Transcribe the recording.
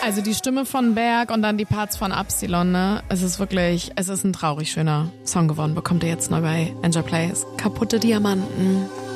also die Stimme von Berg und dann die Parts von Absilon, ne? Es ist ein traurig schöner Song geworden. Bekommt ihr jetzt neu bei Enjoy Play. Kaputte Diamanten.